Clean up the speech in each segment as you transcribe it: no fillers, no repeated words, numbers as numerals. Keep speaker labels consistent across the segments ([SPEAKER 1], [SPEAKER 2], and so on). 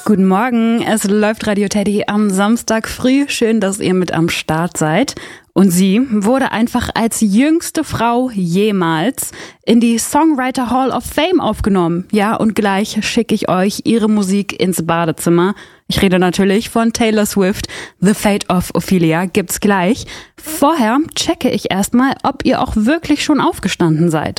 [SPEAKER 1] Guten Morgen, es läuft Radio Teddy am Samstag früh. Schön, dass ihr mit am Start seid. Und sie wurde einfach als jüngste Frau jemals in die Songwriter Hall of Fame aufgenommen. Ja, und gleich schicke ich euch ihre Musik ins Badezimmer. Ich rede natürlich von Taylor Swift. The Fate of Ophelia gibt's gleich. Vorher checke ich erstmal, ob ihr auch wirklich schon aufgestanden seid.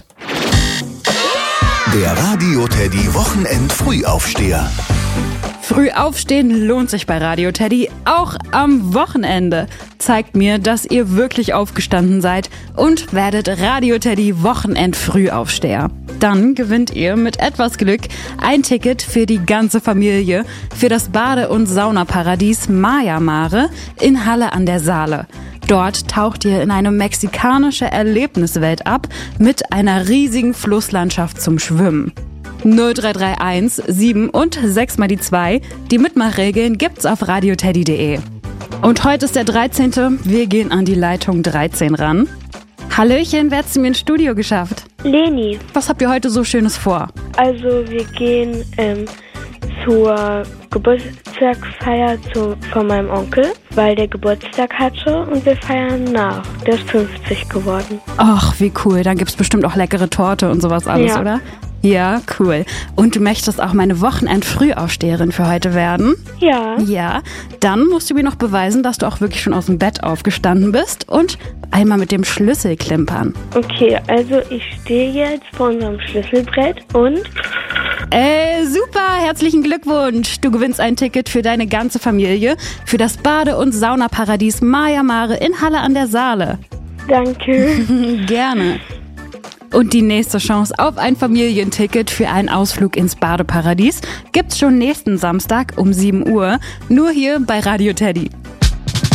[SPEAKER 2] Der Radio Teddy Wochenend-Frühaufsteher.
[SPEAKER 1] Früh aufstehen lohnt sich bei Radio Teddy, auch am Wochenende. Zeigt mir, dass ihr wirklich aufgestanden seid und werdet Radio Teddy Wochenend-Frühaufsteher. Dann gewinnt ihr mit etwas Glück ein Ticket für die ganze Familie für das Bade- und Saunaparadies Maya Mare in Halle an der Saale. Dort taucht ihr in eine mexikanische Erlebniswelt ab mit einer riesigen Flusslandschaft zum Schwimmen. 0331 7 und 6 mal die 2. Die Mitmachregeln gibt's auf radioteddy.de. Und heute ist der 13. Wir gehen an die Leitung 13 ran. Hallöchen, wer hat's mir ins Studio geschafft?
[SPEAKER 3] Leni.
[SPEAKER 1] Was habt ihr heute so Schönes vor?
[SPEAKER 3] Also wir gehen zur Geburtstagsfeier von meinem Onkel, weil der Geburtstag hatte und wir feiern nach. Der ist 50 geworden.
[SPEAKER 1] Ach, wie cool. Dann gibt's bestimmt auch leckere Torte und sowas alles,
[SPEAKER 3] Ja.
[SPEAKER 1] oder? Ja, cool. Und du möchtest auch meine Wochenend-Frühaufsteherin für heute werden?
[SPEAKER 3] Ja.
[SPEAKER 1] Ja, dann musst du mir noch beweisen, dass du auch wirklich schon aus dem Bett aufgestanden bist und einmal mit dem Schlüssel klimpern.
[SPEAKER 3] Okay, also ich stehe jetzt vor unserem Schlüsselbrett und...
[SPEAKER 1] Super, herzlichen Glückwunsch. Du gewinnst ein Ticket für deine ganze Familie für das Bade- und Saunaparadies Maya Mare in Halle an der Saale.
[SPEAKER 3] Danke.
[SPEAKER 1] Gerne. Und die nächste Chance auf ein Familienticket für einen Ausflug ins Badeparadies gibt's schon nächsten Samstag um 7 Uhr, nur hier bei Radio Teddy.